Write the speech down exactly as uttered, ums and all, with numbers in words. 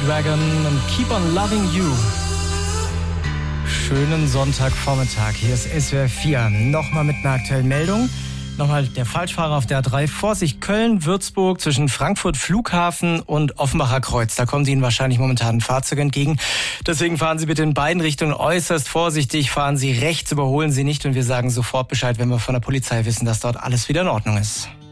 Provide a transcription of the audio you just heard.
Dragon und Keep on Loving You. Schönen Sonntagvormittag. Hier ist S W R vier. Nochmal mit einer aktuellen Meldung. Nochmal der Falschfahrer auf der A drei. Vorsicht, Köln-Würzburg zwischen Frankfurt Flughafen und Offenbacher Kreuz. Da kommen Sie Ihnen wahrscheinlich momentan ein Fahrzeug entgegen. Deswegen fahren Sie bitte in beiden Richtungen äußerst vorsichtig. Fahren Sie rechts, überholen Sie nicht. Und wir sagen sofort Bescheid, wenn wir von der Polizei wissen, dass dort alles wieder in Ordnung ist.